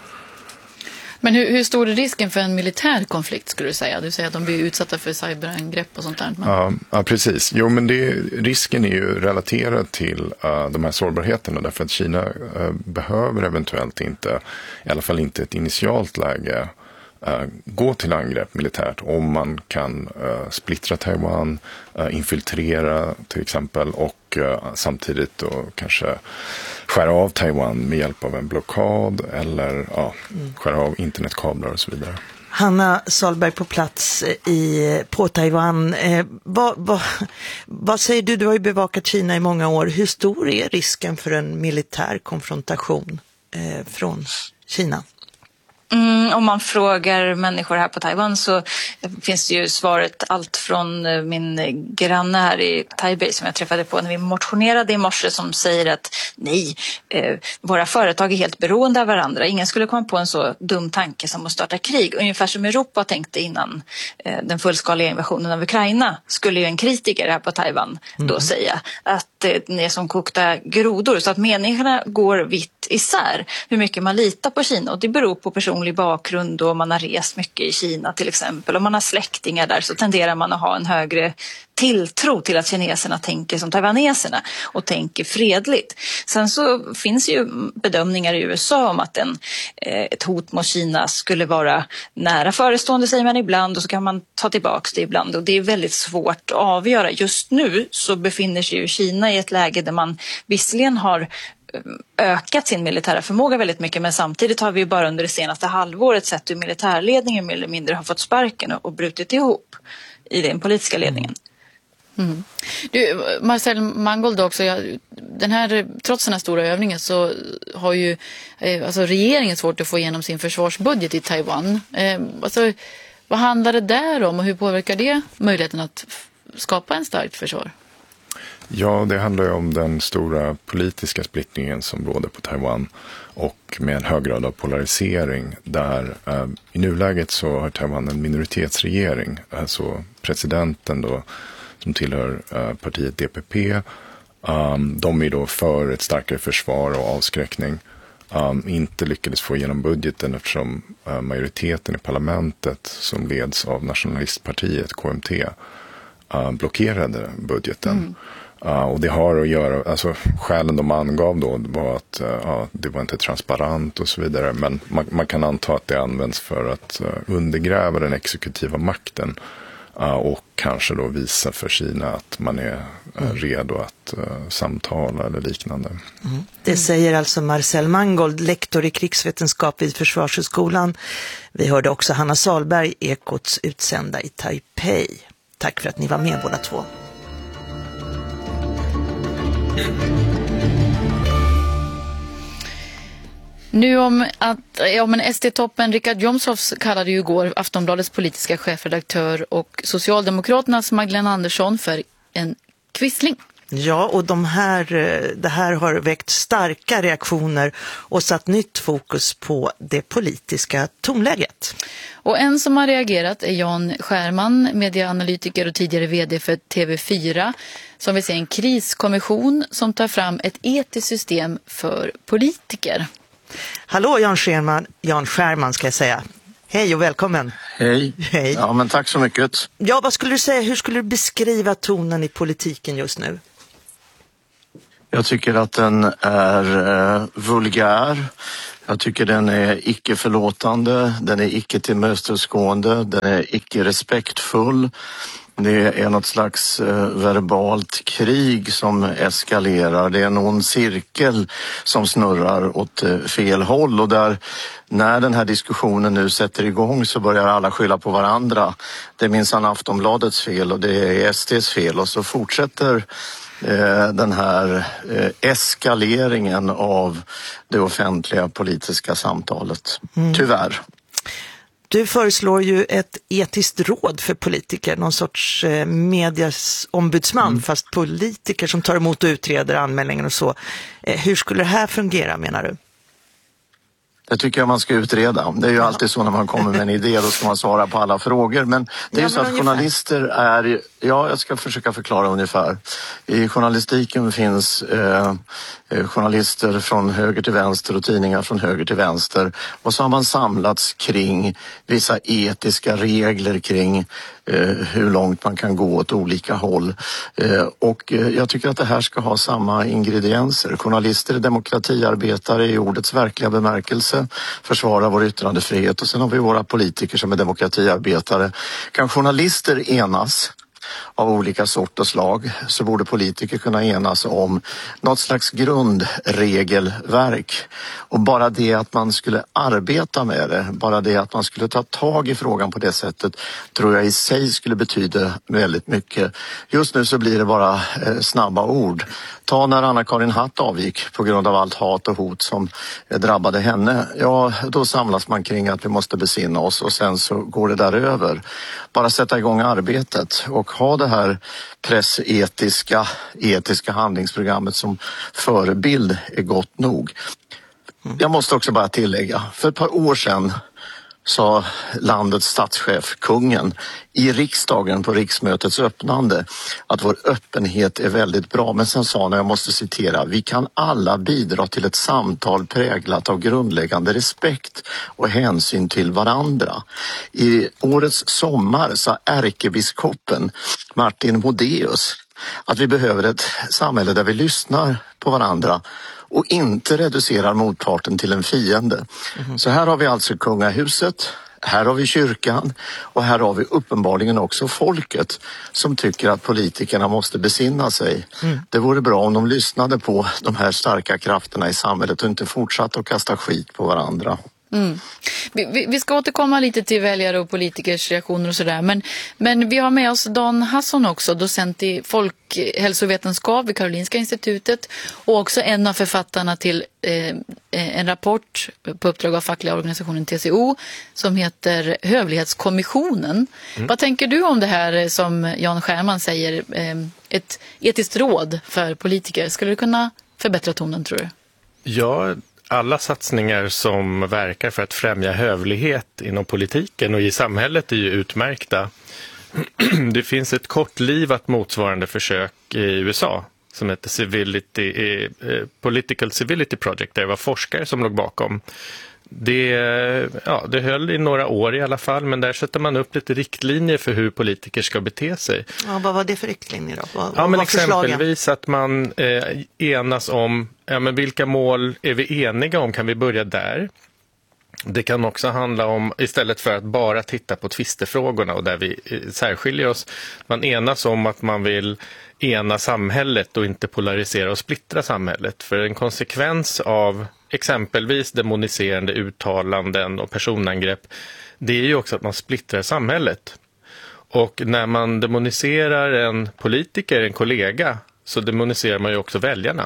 Men hur, hur stor är risken för en militär konflikt skulle du säga? Du säger att de blir utsatta för cyberangrepp och sånt där. Men... Ja, ja, precis. Jo, men det, risken är ju relaterad till uh, de här sårbarheterna därför att Kina uh, behöver eventuellt inte, i alla fall inte ett initialt läge, Uh, gå till angrepp militärt om man kan uh, splittra Taiwan, uh, infiltrera till exempel och uh, samtidigt då kanske skära av Taiwan med hjälp av en blockad eller uh, mm. skära av internetkablar och så vidare. Hanna Salberg på plats i, på Taiwan. Eh, vad, vad, vad säger du? Du har ju bevakat Kina i många år. Hur stor är risken för en militär konfrontation eh, från Kina? Mm, om man frågar människor här på Taiwan så finns det ju svaret allt från min granne här i Taipei som jag träffade på när vi motionerade i morse som säger att nej, eh, våra företag är helt beroende av varandra. Ingen skulle komma på en så dum tanke som att starta krig. Ungefär som Europa tänkte innan eh, den fullskaliga invasionen av Ukraina skulle ju en kritiker här på Taiwan mm. då säga att eh, ni är som kokta grodor. Så att meningarna går vitt isär hur mycket man litar på Kina och det beror på person bakgrund och om man har rest mycket i Kina till exempel. Om man har släktingar där så tenderar man att ha en högre tilltro till att kineserna tänker som taiwaneserna och tänker fredligt. Sen så finns ju bedömningar i U S A om att en, ett hot mot Kina skulle vara nära förestående säger man ibland och så kan man ta tillbaka det ibland och det är väldigt svårt att avgöra. Just nu så befinner sig ju Kina i ett läge där man visserligen har ökat sin militära förmåga väldigt mycket men samtidigt har vi ju bara under det senaste halvåret sett hur militärledningen mer eller mindre har fått sparken och, och brutit ihop i den politiska ledningen. Mm. Du, Marcel Mangold också, ja, den här, trots den här stora övningen så har ju eh, alltså regeringen svårt att få igenom sin försvarsbudget i Taiwan. Eh, alltså, vad handlar det där om och hur påverkar det möjligheten att f- skapa en starkt försvar? Ja, det handlar ju om den stora politiska splittringen som råder på Taiwan och med en hög grad av polarisering där eh, i nuläget så har Taiwan en minoritetsregering. Alltså presidenten då som tillhör eh, partiet D P P, um, de är då för ett starkare försvar och avskräckning. Um, inte lyckades få igenom budgeten eftersom uh, majoriteten i parlamentet som leds av nationalistpartiet K M T uh, blockerade budgeten. Mm. Uh, och det har att göra, alltså skälen de angav då var att uh, det var inte transparent och så vidare. Men man, man kan anta att det används för att uh, undergräva den exekutiva makten och kanske då visa för Kina att man är mm. redo att uh, samtala eller liknande. Mm. Det säger alltså Marcel Mangold, lektor i krigsvetenskap vid Försvarshögskolan. Vi hörde också Hanna Salberg, Ekots utsända i Taipei. Tack för att ni var med båda två. Nu om att ja, men S D-toppen Richard Jomshof kallade ju igår Aftonbladets politiska chefredaktör och Socialdemokraternas Magdalena Andersson för en quisling. Ja, och de här, det här har väckt starka reaktioner och satt nytt fokus på det politiska tonläget. Och en som har reagerat är Jan Skärman, medieanalytiker och tidigare vd för T V fyra, som vill se en kriskommission som tar fram ett etiskt system för politiker. Hallå Jan Skärman, Jan Skärman ska jag säga. Hej och välkommen. Hej. Hej. Ja, men tack så mycket. Ja, vad skulle du säga? Hur skulle du beskriva tonen i politiken just nu? Jag tycker att den är eh, vulgär. Jag tycker den är icke förlåtande, den är icke tillmötesgående, den är icke respektfull. Det är något slags eh, verbalt krig som eskalerar. Det är någon cirkel som snurrar åt eh, fel håll, och där när den här diskussionen nu sätter igång så börjar alla skylla på varandra. Det är minsann Aftonbladets fel och det är S D:s fel, och så fortsätter eh, den här eh, eskaleringen av det offentliga politiska samtalet. Mm. Tyvärr. Du föreslår ju ett etiskt råd för politiker, någon sorts eh, medias ombudsman, mm. fast politiker som tar emot och utreder anmälningar och så. Eh, hur skulle det här fungera, menar du? Det tycker jag man ska utreda. Det är ju ja. alltid så när man kommer med en idé, då ska man svara på alla frågor. Men det är ja, ju så att ungefär. Journalister är, ja jag ska försöka förklara ungefär. I journalistiken finns eh, journalister från höger till vänster och tidningar från höger till vänster. Och så har man samlats kring vissa etiska regler kring eh, hur långt man kan gå åt olika håll. Eh, och eh, jag tycker att det här ska ha samma ingredienser. Journalister är demokratiarbetare i ordets verkliga bemärkelse. Försvara vår yttrandefrihet, och sen har vi våra politiker som är demokratiarbetare. Kan journalister enas av olika sort och slag, så borde politiker kunna enas om något slags grundregelverk. Och bara det att man skulle arbeta med det, bara det att man skulle ta tag i frågan på det sättet, tror jag i sig skulle betyda väldigt mycket. Just nu så blir det bara eh, snabba ord. Ta när Anna-Karin Hatt avgick på grund av allt hat och hot som eh, drabbade henne. Ja, då samlas man kring att vi måste besinna oss, och sen så går det där över. Bara sätta igång arbetet och ha det här pressetiska etiska handlingsprogrammet som förebild är gott nog. Jag måste också bara tillägga, för ett par år sedan sa landets statschef, kungen, i riksdagen på riksmötets öppnande att vår öppenhet är väldigt bra. Men sen sa han, jag måste citera, vi kan alla bidra till ett samtal präglat av grundläggande respekt och hänsyn till varandra. I årets sommar sa ärkebiskopen Martin Modéus att vi behöver ett samhälle där vi lyssnar på varandra och inte reducerar motparten till en fiende. Mm. Så här har vi alltså kungahuset, här har vi kyrkan och här har vi uppenbarligen också folket som tycker att politikerna måste besinna sig. Mm. Det vore bra om de lyssnade på de här starka krafterna i samhället och inte fortsatte att kasta skit på varandra. Mm. Vi, vi ska återkomma lite till väljare och politikers reaktioner och sådär, men, men vi har med oss Dan Hasson också, docent i folkhälsovetenskap vid Karolinska institutet och också en av författarna till eh, en rapport på uppdrag av fackliga organisationen T C O som heter Hövlighetskommissionen. Mm. Vad tänker du om det här som Jan Skärman säger, eh, ett etiskt råd för politiker? Skulle det kunna förbättra tonen, tror du? Ja, alla satsningar som verkar för att främja hövlighet inom politiken och i samhället är ju utmärkta. Det finns ett kortlivat motsvarande försök i U S A som heter Civility, eh, Political Civility Project, där det var forskare som låg bakom. Det, ja, det höll i några år i alla fall, men där sätter man upp lite riktlinjer för hur politiker ska bete sig. Ja, vad var det för riktlinjer då? Vad, ja, men vad exempelvis att man eh, enas om ja, men vilka mål är vi eniga om, kan vi börja där? Det kan också handla om, istället för att bara titta på tvistefrågorna och där vi särskiljer oss, man enas om att man vill ena samhället och inte polarisera och splittra samhället. För en konsekvens av exempelvis demoniserande uttalanden och personangrepp, det är ju också att man splittrar samhället. Och när man demoniserar en politiker, en kollega, så demoniserar man ju också väljarna.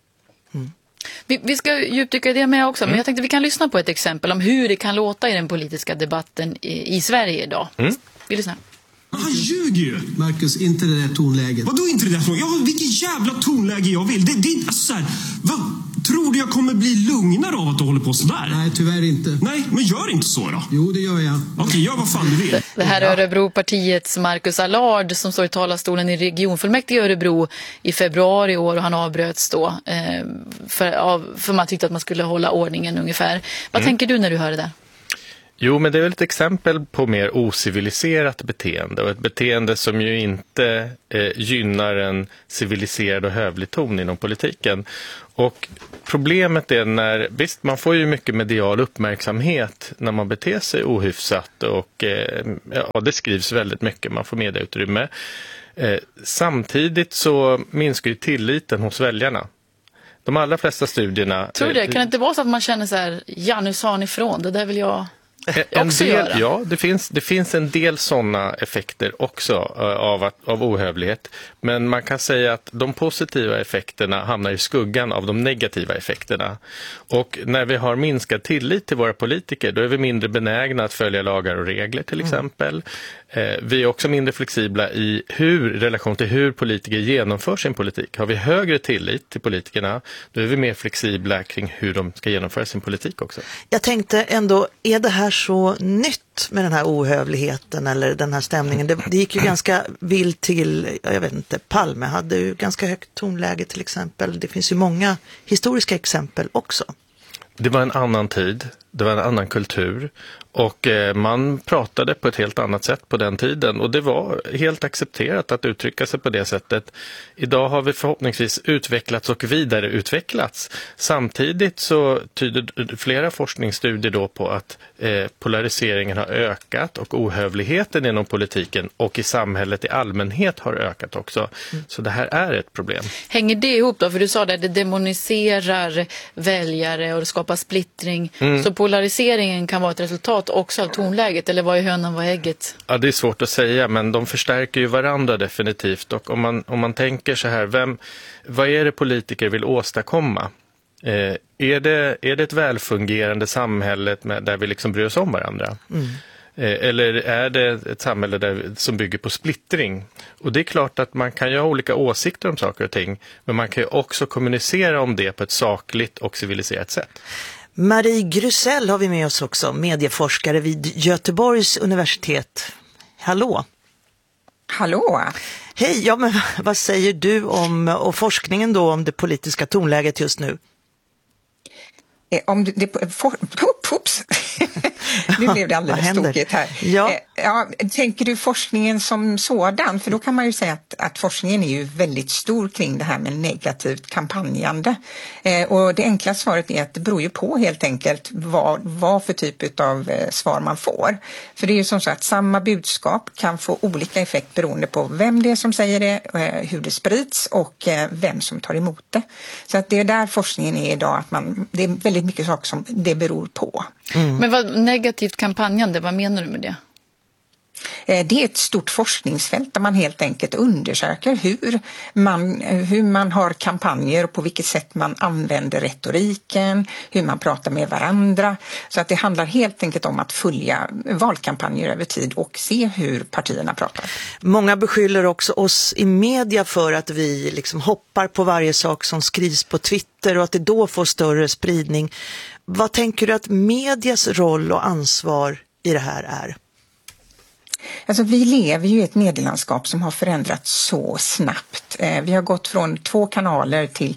Mm. Vi, vi ska djupdyka i det med också, mm. men jag tänkte att vi kan lyssna på ett exempel om hur det kan låta i den politiska debatten i, i Sverige idag. Mm. Vi lyssnar. Han ljuger ju. Marcus, inte det där tonläget. Vadå inte det där tonläget? Ja, vilket jävla tonläge jag vill. Det, det är alltså så här, vad tror du jag kommer bli lugnare av att du håller på så där? Nej, tyvärr inte. Nej, men gör inte så då. Jo, det gör jag. Okej, gör vad fan du vill. Det, det här är Örebropartiets Marcus Allard som står i talarstolen i regionfullmäktige i Örebro i februari i år, och han avbröts då eh, för, av, för man tyckte att man skulle hålla ordningen ungefär. Vad mm. tänker du när du hör det där? Jo, men det är väl ett exempel på mer ociviliserat beteende, och ett beteende som ju inte eh, gynnar en civiliserad och hövlig ton inom politiken. Och problemet är när, visst, man får ju mycket medial uppmärksamhet när man beter sig ohyfsat, och eh, ja, det skrivs väldigt mycket, man får medieutrymme. Eh, samtidigt så minskar ju tilliten hos väljarna. De allra flesta studierna... Tror du det? Kan det inte vara så att man känner så här, ja, nu sa ni ifrån, det där vill jag... En del, ja, det finns, det finns en del sådana effekter också uh, av, att, av ohövlighet. Men man kan säga att de positiva effekterna hamnar i skuggan av de negativa effekterna. Och när vi har minskad tillit till våra politiker, då är vi mindre benägna att följa lagar och regler till exempel. Mm. Eh, vi är också mindre flexibla i hur, relation till hur politiker genomför sin politik. Har vi högre tillit till politikerna, då är vi mer flexibla kring hur de ska genomföra sin politik också. Jag tänkte ändå, är det här så nytt med den här ohövligheten eller den här stämningen? Det, det gick ju ganska vilt till, jag vet inte, Palme hade ju ganska högt tonläge till exempel. Det finns ju många historiska exempel också. Det var en annan tid, det var en annan kultur, och eh, man pratade på ett helt annat sätt på den tiden, och det var helt accepterat att uttrycka sig på det sättet. Idag har vi förhoppningsvis utvecklats och vidareutvecklats. Samtidigt så tyder flera forskningsstudier då på att eh, polariseringen har ökat och ohövligheten inom politiken och i samhället i allmänhet har ökat också. Mm. Så det här är ett problem. Hänger det ihop då? För du sa det, det demoniserar väljare och det skapar splittring. Mm. Så polariseringen kan vara ett resultat också av tonläget, eller vad är hönan, vad är ägget? Ja, det är svårt att säga, men de förstärker ju varandra definitivt. Och om man, om man tänker så här, vem, vad är det politiker vill åstadkomma? Eh, är, det, är det ett välfungerande samhälle med, där vi liksom bryr oss om varandra? Mm. Eh, eller är det ett samhälle där, som bygger på splittring? Och det är klart att man kan ju ha olika åsikter om saker och ting, men man kan ju också kommunicera om det på ett sakligt och civiliserat sätt. Marie Grusell har vi med oss också, medieforskare vid Göteborgs universitet. Hallå! Hallå! Hej, ja, men vad säger du om, och forskningen då, om det politiska tonläget just nu? Eh, om det, det for, oops. Nu blev det alldeles tokigt här. Ja. Eh, ja, tänker du forskningen som sådan? För då kan man ju säga att, att forskningen är ju väldigt stor kring det här med negativt kampanjande. Eh, och det enkla svaret är att det beror ju på helt enkelt vad, vad för typ av eh, svar man får. För det är ju som så att samma budskap kan få olika effekt beroende på vem det är som säger det, eh, hur det sprids och eh, vem som tar emot det. Så att det är där forskningen är idag, att man, det är väldigt mycket saker som det beror på. Mm. Men vad negativt kampanjande, vad menar du med det? Det är ett stort forskningsfält där man helt enkelt undersöker hur man, hur man har kampanjer och på vilket sätt man använder retoriken, hur man pratar med varandra. Så att det handlar helt enkelt om att följa valkampanjer över tid och se hur partierna pratar. Många beskyller också oss i media för att vi liksom hoppar på varje sak som skrivs på Twitter och att det då får större spridning. Vad tänker du att medias roll och ansvar i det här är? Alltså, vi lever ju i ett medielandskap som har förändrats så snabbt. Eh, vi har gått från två kanaler till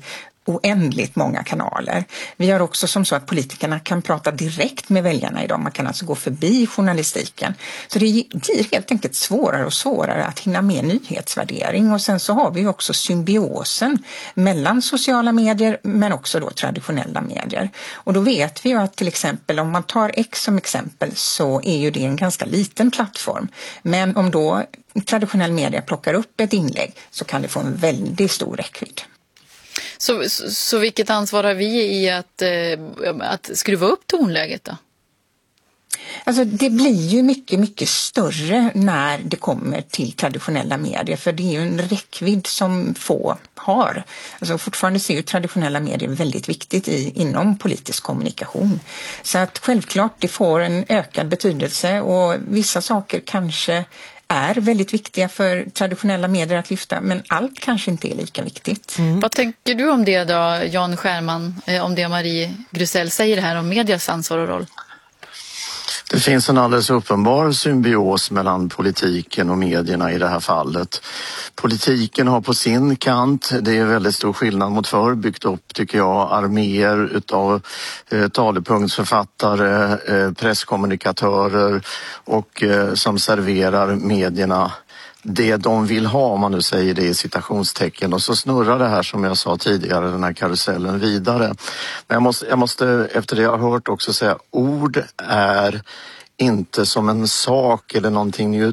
oändligt många kanaler. Vi har också som så att politikerna kan prata direkt med väljarna idag. Man kan alltså gå förbi journalistiken. Så det blir helt enkelt svårare och svårare att hinna med nyhetsvärdering. Och sen så har vi också symbiosen mellan sociala medier men också då traditionella medier. Och då vet vi ju att till exempel om man tar X som exempel så är ju det en ganska liten plattform. Men om då traditionell media plockar upp ett inlägg så kan det få en väldigt stor räckvidd. Så, så, så vilket ansvar har vi i att, eh, att skruva upp tonläget då? Alltså det blir ju mycket, mycket större när det kommer till traditionella medier, för det är ju en räckvidd som få har. Alltså fortfarande ser ju traditionella medier väldigt viktigt i, inom politisk kommunikation. Så att självklart det får en ökad betydelse och vissa saker kanske är väldigt viktiga för traditionella medier att lyfta, men allt kanske inte är lika viktigt. Mm. Vad tänker du om det då, Jan Skärman, om det Marie Grusell säger här om medias ansvar och roll? Det finns en alldeles uppenbar symbios mellan politiken och medierna i det här fallet. Politiken har på sin kant, det är väldigt stor skillnad mot förr, byggt upp tycker jag arméer utav eh, talepunktsförfattare, eh, presskommunikatörer och eh, som serverar medierna det de vill ha, om man nu säger det i citationstecken, och så snurrar det här som jag sa tidigare, den här karusellen vidare. Men jag måste, jag måste efter det jag har hört också säga, ord är inte som en sak eller någonting